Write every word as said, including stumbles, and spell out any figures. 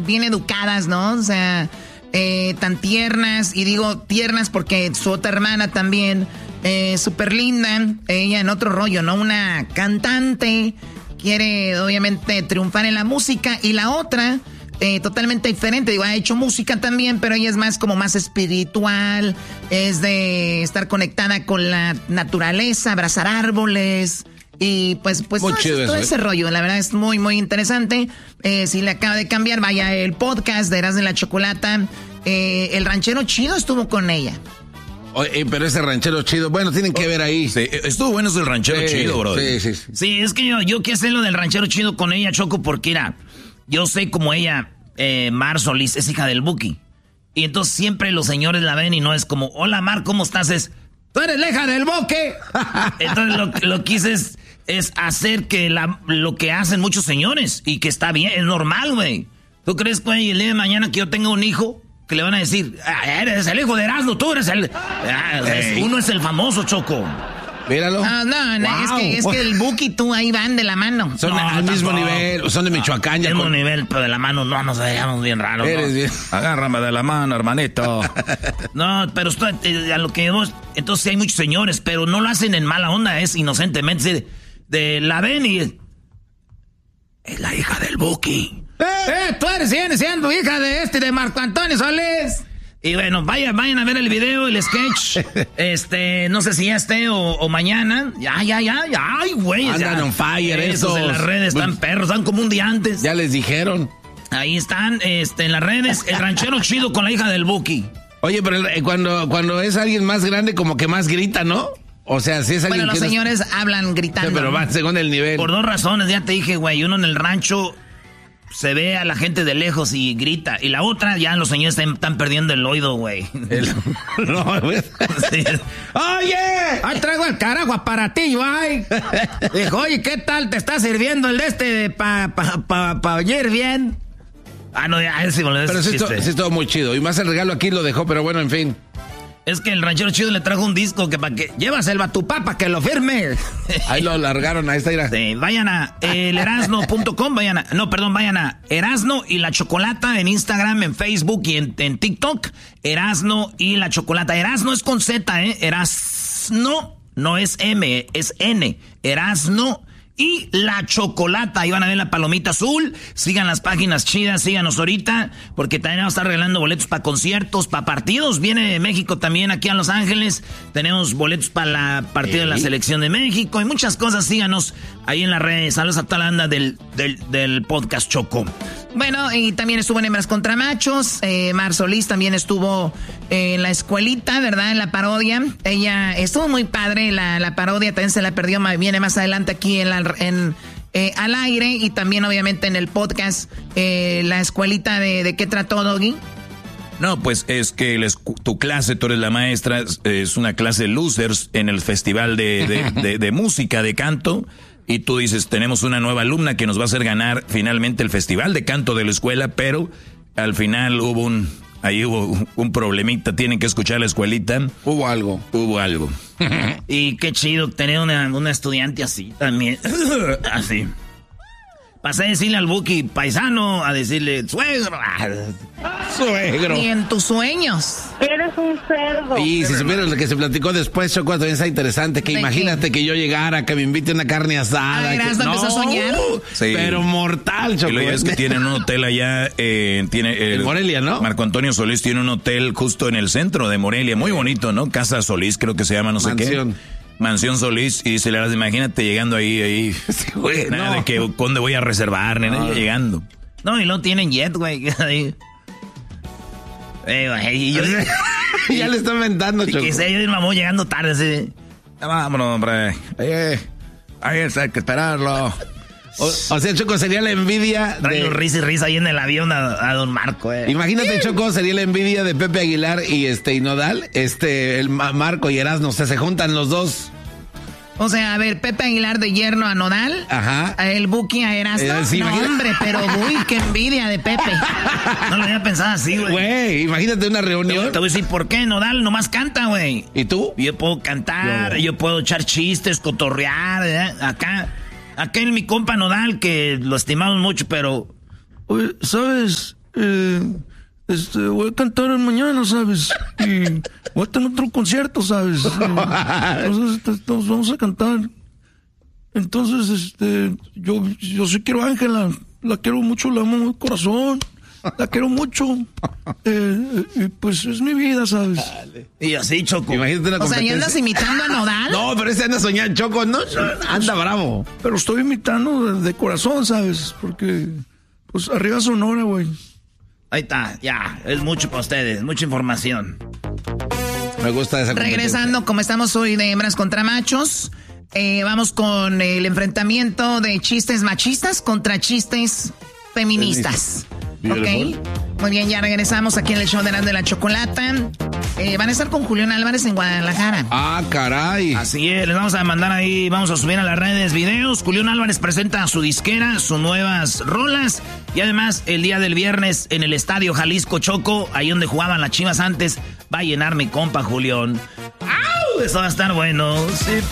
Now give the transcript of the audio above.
bien educadas, ¿no? O sea, eh, tan tiernas, y digo tiernas porque su otra hermana también, eh, súper linda, ella en otro rollo, ¿no? Una cantante, quiere obviamente triunfar en la música, y la otra... Eh, totalmente diferente, digo, ha hecho música también, pero ella es más como más espiritual, es de estar conectada con la naturaleza, abrazar árboles y pues, pues todo, chido todo eso, ese ¿eh? rollo, la verdad es muy, muy interesante. Eh, si le acaba de cambiar, vaya el podcast de Erasmo y la Chocolata, eh, el ranchero chido estuvo con ella. Oye, pero ese ranchero chido, bueno, tienen que ver ahí. Sí, estuvo bueno eso del ranchero sí, chido, bro. Sí, sí, sí. Sí, es que yo, yo quiero hacer lo del ranchero chido con ella, Choco, porque era... Yo sé como ella, eh, Mar Solís, es hija del Buki. Y entonces siempre los señores la ven y no es como, hola Mar, ¿cómo estás? Es, tú eres la hija del Buki. Entonces lo, lo que hice es, es hacer que la, lo que hacen muchos señores y que está bien, es normal, güey. ¿Tú crees, güey, el día de mañana que yo tenga un hijo, que le van a decir, ah, eres el hijo de Erasmo, tú eres el... Ah, es, uno es el famoso, Choco. Míralo. Ah, no, no, wow. es, que, es que el Buki y tú ahí van de la mano. Son no, al mismo tampoco. nivel, son de Michoacán. Ya Mismo con... nivel, pero de la mano no nos veíamos bien raros. Eres ¿no? bien. Agárrame de la mano, hermanito. No, pero esto, eh, a lo que vos, entonces sí hay muchos señores, pero no lo hacen en mala onda, es inocentemente. De, de la ven y es la hija del Buki. ¡Eh! ¡Eh! Tú eres siendo hija de este, de Marco Antonio Solís. Y bueno, vayan, vayan a ver el video, el sketch. Este, no sé si ya esté o, o mañana. Ya, ya, ya, ya. Ay, güey. Andan on fire esos. esos. En las redes están Pues, perros, están como un día antes. Ya les dijeron. Ahí están, este, en las redes, el ranchero chido con la hija del Buki. Oye, pero eh, cuando, cuando es alguien más grande, como que más grita, ¿no? O sea, si es alguien Bueno, los que señores no... hablan gritando. Sí, pero va según el nivel. Por dos razones, ya te dije, güey. Uno en el rancho se ve a la gente de lejos y grita. Y la otra, ya los señores están, están perdiendo el oído, güey. El... no, güey. Sí. Oye, ahí traigo el carajo para ti, güey. Dijo, oye, ¿qué tal te está sirviendo el de este para pa, pa, pa oír bien? Ah, no, ya, ese, ese Pero sí, chiste. esto, sí estuvo muy chido. Y más el regalo aquí lo dejó, pero bueno, en fin. Es que el ranchero chido le trajo un disco que para que... Llévaselo a tu papá que lo firme. Ahí lo largaron, ahí está. Ira. Sí, vayan a el erasno punto com, vayan a... No, perdón, vayan a Erasno y la Chocolata en Instagram, en Facebook y en, en TikTok. Erasno y la Chocolata. Erasno es con Z, ¿eh? Erasno, no es M, es N. Erasno y la Chocolata. Ahí van a ver la palomita azul. Sigan las páginas chidas, síganos ahorita, porque también vamos a estar regalando boletos para conciertos, para partidos. Viene México también aquí a Los Ángeles. Tenemos boletos para la partida de la selección de México y muchas cosas. Síganos ahí en las redes. Saludos a toda la banda del, del, del podcast Choco. Bueno, y también estuvo en Hembras contra Machos. Eh, Mar Solís también estuvo eh, en la escuelita, ¿verdad? En la parodia. Ella estuvo muy padre. La, la parodia también se la perdió. Viene más adelante aquí en, la, en eh, al aire. Y también, obviamente, en el podcast. Eh, la escuelita de, de qué trató, Doggy. No, pues es que les, tu clase, tú eres la maestra, es, es una clase de losers en el festival de, de, de, de música, de canto. Y tú dices, tenemos una nueva alumna que nos va a hacer ganar finalmente el festival de canto de la escuela, pero al final hubo un, ahí hubo un problemita, tienen que escuchar la escuelita. Hubo algo. Hubo algo. Y qué chido tener una, una estudiante así también. Así. Pasé a decirle al Buki paisano, a decirle suegro. Suegro. Ni en tus sueños. Eres un cerdo. Y si supieras lo que se platicó después, Choco, también está interesante. Que ¿De imagínate qué? que yo llegara, que me invite a una carne asada. Ah, que... Erasmo empezó a soñar. Sí. Pero mortal, Choco. Y lo ya es que tienen un hotel allá, eh, tiene... En Morelia, ¿no? Marco Antonio Solís tiene un hotel justo en el centro de Morelia, muy bonito, ¿no? Casa Solís, creo que se llama, no sé Mansión. qué. Mansión Solís, y se le das, imagínate llegando ahí, ahí. Sí, güey, nada no. de que, ¿dónde voy a reservar? Nada, No. llegando. No, y no tienen jet, güey. Ahí. Eh, güey, y yo... Ya le está inventando, y Choco. que se yo mamó llegando tarde, así. Ya vámonos, hombre. Eh, ahí está, hay que esperarlo. O, o sea, Choco, sería la envidia Trae de... los risa y risa ahí en el avión a, a don Marco, eh. Imagínate, Choco, sería la envidia de Pepe Aguilar y este y Nodal, este, el Ma- Marco y Erasmo, o sea, se juntan los dos. O sea, a ver, Pepe Aguilar de yerno a Nodal. Ajá. A el Buki a Erasmo. Eh, sí, no, imagínate. hombre, pero uy, qué envidia de Pepe. No lo había pensado así, güey. Güey, imagínate una Te, reunión. te voy a decir por qué, Nodal nomás canta, güey. ¿Y tú? Yo puedo cantar, Yo. yo puedo echar chistes, cotorrear, ¿eh? Acá, acá en mi compa Nodal, que lo estimamos mucho, pero... Oye, ¿sabes? eh, este, voy a cantar mañana, ¿sabes? Y voy a tener otro concierto, ¿sabes? Eh, entonces, este, nos vamos a cantar. Entonces, este, yo, yo sí quiero a Ángela, la quiero mucho, la amo de corazón, la quiero mucho, eh, eh, pues es mi vida, ¿sabes? Y así, Choco. Imagínate una O sea, ¿y andas imitando a Nodal? No, pero ese anda soñando, Choco, no, anda bravo. Pero estoy imitando de, de corazón, ¿sabes? Porque, pues, arriba Sonora, güey. Ahí está, ya, es mucho para ustedes, mucha información. Me gusta esa Regresando, como estamos hoy de hembras contra machos, eh, vamos con el enfrentamiento de chistes machistas contra chistes feministas. Beautiful. Ok, muy bien, ya regresamos aquí en el show de Erasmo y la Chocolata. Eh, van a estar con Julián Álvarez en Guadalajara. Ah, caray. Así es, les vamos a mandar ahí, vamos a subir a las redes videos. Julián Álvarez presenta a su disquera, sus nuevas rolas. Y además, el día del viernes en el Estadio Jalisco Choco, ahí donde jugaban las Chivas antes, va a llenar mi compa Julián. ¡Au! Eso va a estar bueno. Sí.